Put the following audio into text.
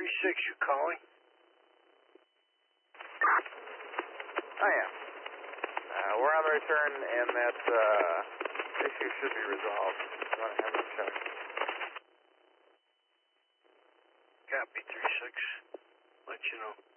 3-6, you calling? I am. We're on the return, and that issue should be resolved. You want to have it checked? Copy, 3-6. Let you know.